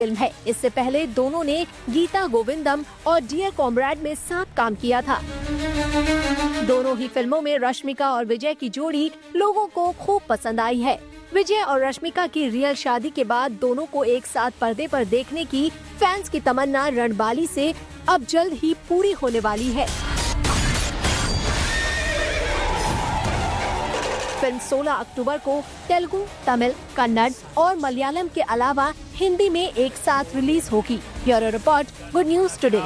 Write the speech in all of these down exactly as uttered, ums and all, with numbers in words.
Film है। इससे पहले दोनों ने गीता गोविंदम और डियर कॉमरेड में साथ काम किया था। दोनों ही फिल्मों में रश्मिका और विजय की जोड़ी लोगों को खूब पसंद आई है। विजय और रश्मिका की रियल शादी के बाद दोनों को एक साथ पर्दे पर देखने की फैंस की तमन्ना रणबाली से अब जल्द ही पूरी होने वाली है। फिल्म सोलह अक्टूबर को तेलुगु, तमिल, कन्नड़ और मलयालम के अलावा हिंदी में एक साथ रिलीज होगी। Bureau report, good news today.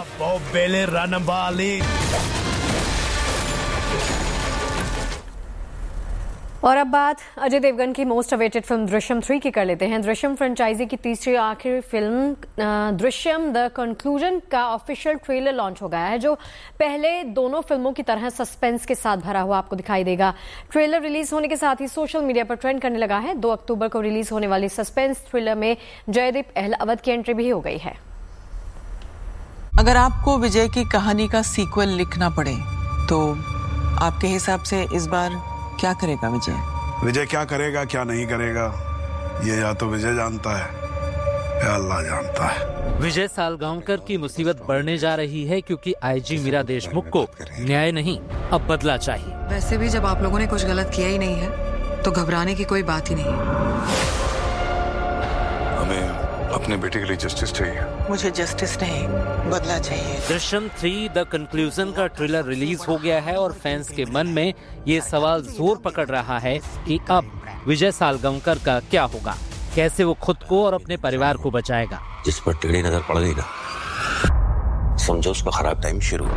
और अब बात अजय देवगन की most awaited film Drishyam three की कर लेते हैं। दृश्यम फ्रेंचाइजी की तीसरी आखिरी फिल्म दृश्यम द कंक्लूजन का ऑफिशियल ट्रेलर लॉन्च हो गया है, जो पहले दोनों फिल्मों की तरह सस्पेंस के साथ भरा हुआ आपको दिखाई देगा। ट्रेलर रिलीज होने के साथ ही सोशल मीडिया पर ट्रेंड करने लगा है। दो अक्टूबर को रिलीज होने वाली सस्पेंस थ्रिलर में जयदीप अहलावत की एंट्री भी हो गई है। अगर आपको विजय की कहानी का सीक्वल लिखना पड़े तो आपके हिसाब से इस बार क्या करेगा विजय? विजय क्या करेगा, क्या नहीं करेगा, ये या तो विजय जानता है या अल्लाह जानता है। विजय सालगांवकर की मुसीबत बढ़ने जा रही है क्योंकि आईजी मीरा देशमुख को न्याय नहीं, अब बदला चाहिए। वैसे भी जब आप लोगों ने कुछ गलत किया ही नहीं है तो घबराने की कोई बात ही नहीं। हमें अपने बेटे के लिए जस्टिस चाहिए। मुझे जस्टिस नहीं, बदला चाहिए। दृश्यम थ्री द कंक्लूजन का ट्रेलर रिलीज हो गया है और फैंस के मन में ये सवाल जोर पकड़ रहा है कि अब विजय सालगांवकर का क्या होगा, कैसे वो खुद को और अपने परिवार को बचाएगा। जिस पर टेढ़ी नजर पड़ गई ना, समझो उसका खराब टाइम शुरू।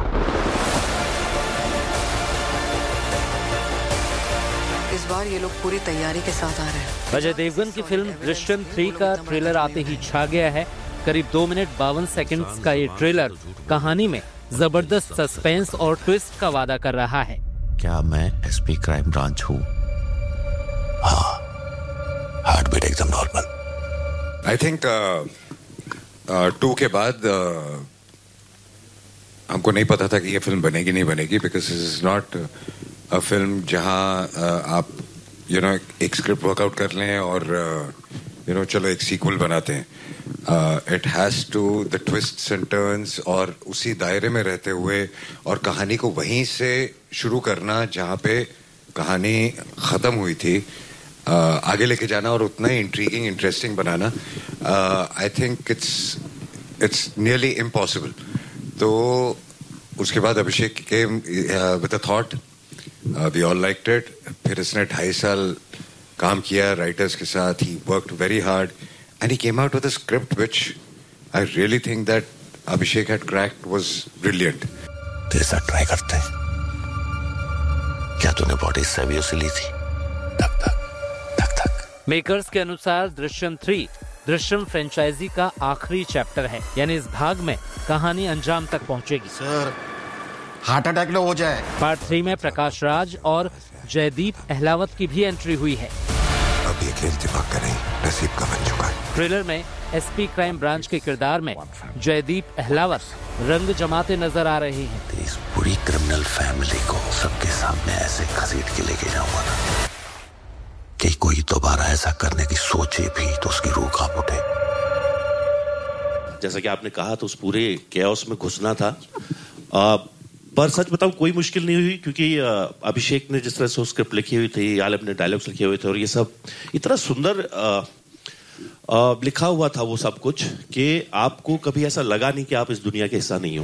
इस बार ये लोग पूरी तैयारी के साथ आ रहे हैं। अजय देवगन की फिल्म दृश्यम थ्री का ट्रेलर आते ही छा गया है। करीब दो मिनट बावन सेकंड्स का ये ट्रेलर कहानी में जबरदस्त सस्पेंस और ट्विस्ट का वादा कर रहा है। क्या मैं एसपी क्राइम ब्रांच हूँ? हाँ, हार्ट बीट एकदम नॉर्मल। आई थिंक टू के बाद uh, हमको नहीं पता था कि ये फिल्म बनेगी नहीं बनेगी, because this is not a film जहां uh, आप यू you नो know, एक स्क्रिप्ट वर्कआउट कर लें और यू नो चलो एक सीक्वल बनाते हैं। It has to the twists and turns और उसी दायरे में रहते हुए और कहानी को वहीं से शुरू करना जहां पे कहानी खत्म हुई थी, uh, आगे लेके जाना और उतना ही intriguing interesting banana. I think it's it's nearly impossible. तो उसके बाद अभिषेक के with a thought, we all liked it. फिर इसने ढाई साल काम किया राइटर्स के साथ। He worked very hard and he came out with a script which I really think that Abhishek had cracked was brilliant. तेरा ट्राई करते हैं। क्या तूने बॉडी सेवियो से ली थी? धक धक धक धक। मेकर्स के अनुसार दृश्यम थ्री दृश्यम फ्रेंचाइजी का आखिरी चैप्टर है, यानी इस भाग में कहानी अंजाम तक पहुंचेगी। सर, हार्ट अटैक लो हो जाए। पार्ट थ्री में प्रकाश राज और जयदीप अहलावत की भी एंट्री हुई है। अब ये खेल दिमाग का नहीं, नसीब का बन चुका है। ट्रेलर में एसपी क्राइम ब्रांच के किरदार में जयदीप अहलावत रंग जमाते नजर आ रहे हैं। इस पूरी क्रिमिनल फैमिली को सबके सामने ऐसे घसीट के लेके जाऊंगा ना कि कोई दोबारा ऐसा करने की सोचे भी तो उसकी रूह कांप उठे। जैसा कि आपने कहा तो उस पूरे कैओस में घुसना था, आ, पर सच बताऊं कोई मुश्किल नहीं हुई, क्योंकि अभिषेक ने जिस तरह से स्क्रिप्ट लिखी हुई थी, आलम ने डायलॉग्स लिखे हुए थे और ये सब इतना सुंदर आ, आ, लिखा हुआ था वो सब कुछ कि आपको कभी ऐसा लगा नहीं कि आप इस दुनिया के हिस्सा नहीं हो।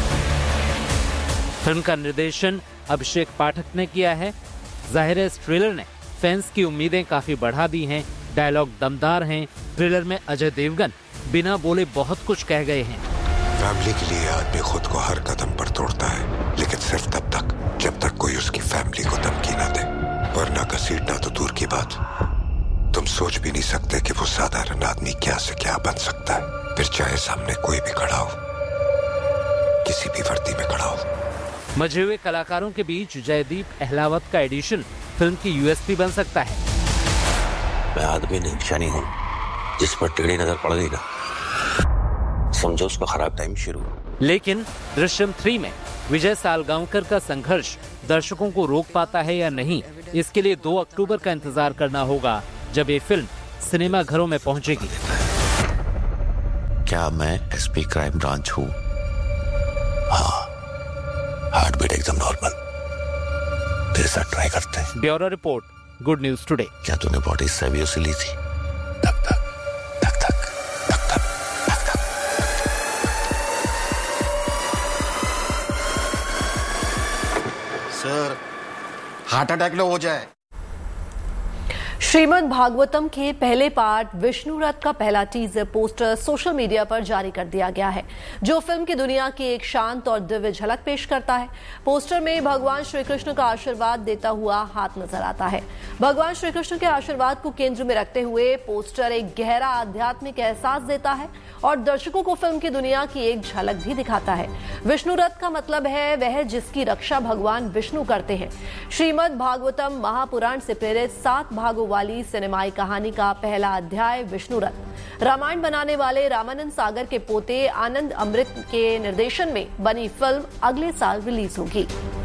फिल्म का निर्देशन अभिषेक पाठक ने किया है। जाहिर है इस ट्रेलर ने फैंस की उम्मीदें काफी बढ़ा दी हैं। डायलॉग दमदार हैं। ट्रेलर में अजय देवगन बिना बोले बहुत कुछ कह गए हैं। फैमिली के लिए आदमी खुद को हर कदम पर तोड़ता है, लेकिन सिर्फ तब तक जब तक कोई उसकी फैमिली को धमकी ना दे, वरना घसीटना तो दूर की बात, तुम सोच भी नहीं सकते कि वो साधारण आदमी क्या से क्या बन सकता है। फिर चाहे सामने कोई भी खड़ा हो, किसी भी वर्दी में खड़ा हो। मजे हुए कलाकारों के बीच जयदीप अहलावत का एडिशन फिल्म की यूएसपी बन सकता है। मैं आदमी नहीं, शनि हूँ। जिस पर टेढ़ी नजर पड़ गई ना, समझो उसका खराब टाइम शुरू। लेकिन दृश्यम थ्री में विजय सालगांवकर का संघर्ष दर्शकों को रोक पाता है या नहीं, इसके लिए दो अक्टूबर का इंतजार करना होगा, जब ये फिल्म सिनेमा घरों में पहुंचेगी। क्या मैं एसपी क्राइम ब्रांच हूँ? हाँ, हार्ट बीट एकदम नॉर्मल। तेरे साथ ट्राई करते हैं। Bureau report, good news today. क्या तूने बॉडी सेवियो से ली थी? धक धक धक धक धक धक धक धक। सर, हार्ट अटैक लो हो जाए। श्रीमद् भागवतम के पहले पार्ट विष्णु रथ का पहला टीजर पोस्टर सोशल मीडिया पर जारी कर दिया गया है, जो फिल्म की दुनिया की एक शांत और दिव्य झलक पेश करता है। पोस्टर में भगवान श्री कृष्ण का आशीर्वाद देता हुआ हाथ नजर आता है। भगवान श्री कृष्ण के आशीर्वाद को केंद्र में रखते हुए पोस्टर एक गहरा आध्यात्मिक एहसास देता है और दर्शकों को फिल्म की दुनिया की एक झलक भी दिखाता है। विष्णु रथ का मतलब है वह जिसकी रक्षा भगवान विष्णु करते हैं। श्रीमद् भागवतम महापुराण से प्रेरित सात भागों वाली सिनेमाई कहानी का पहला अध्याय विष्णु रथ। रामायण बनाने वाले रामानंद सागर के पोते आनंद अमृत के निर्देशन में बनी फिल्म अगले साल रिलीज होगी।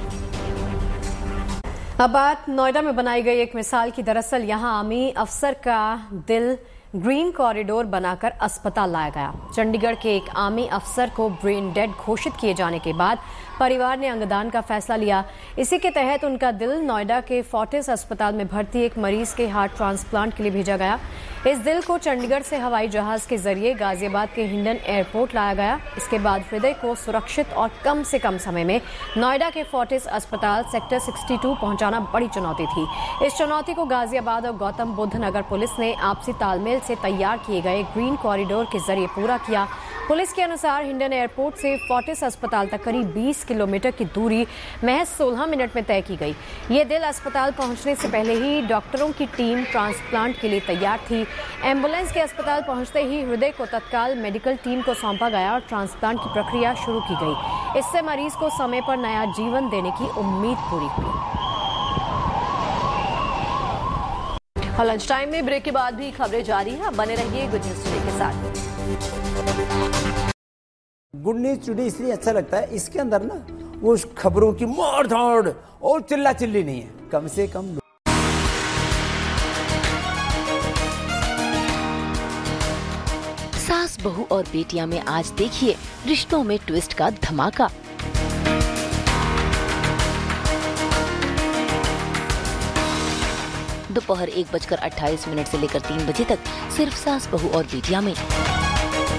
अब बात नोएडा में बनाई गई एक मिसाल की। दरअसल यहां आर्मी अफसर का दिल ग्रीन कॉरिडोर बनाकर अस्पताल लाया गया। चंडीगढ़ के एक आर्मी अफसर को ब्रेन डेड घोषित किए जाने के बाद परिवार ने अंगदान का फैसला लिया। इसी के तहत उनका दिल नोएडा के फोर्टिस अस्पताल में भर्ती एक मरीज के हार्ट ट्रांसप्लांट के लिए भेजा गया। इस दिल को चंडीगढ़ से हवाई जहाज के जरिए गाजियाबाद के हिंडन एयरपोर्ट लाया गया। इसके बाद हृदय को सुरक्षित और कम से कम समय में नोएडा के फोर्टिस अस्पताल सेक्टर बासठ पहुंचाना बड़ी चुनौती थी। इस चुनौती को गाजियाबाद और गौतम बुद्ध नगर पुलिस ने आपसी तालमेल से तैयार किए गए ग्रीन कॉरिडोर के जरिए पूरा किया। पुलिस के अनुसार हिंडन एयरपोर्ट से फोर्टिस अस्पताल तक करीब बीस किलोमीटर की दूरी महज सोलह मिनट में तय की गई। ये दिल अस्पताल पहुंचने से पहले ही डॉक्टरों की टीम ट्रांसप्लांट के लिए तैयार थी। एम्बुलेंस के अस्पताल पहुंचते ही हृदय को तत्काल मेडिकल टीम को सौंपा गया और ट्रांसप्लांट की प्रक्रिया शुरू की गई। इससे मरीज को समय पर नया जीवन देने की उम्मीद पूरी हुई। और लंच टाइम में ब्रेक के बाद भी खबरें जारी हैं। बने रहिए गुड न्यूज टुडे के साथ। गुड न्यूज टुडे इसलिए अच्छा लगता है, इसके अंदर ना वो खबरों की मोड़ धाड़ और चिल्ला चिल्ली नहीं है, कम से कम। सास बहू और बेटियां में आज देखिए रिश्तों में ट्विस्ट का धमाका। दोपहर एक बजकर अट्ठाईस मिनट से लेकर तीन बजे तक सिर्फ सास बहू और बेटियां में।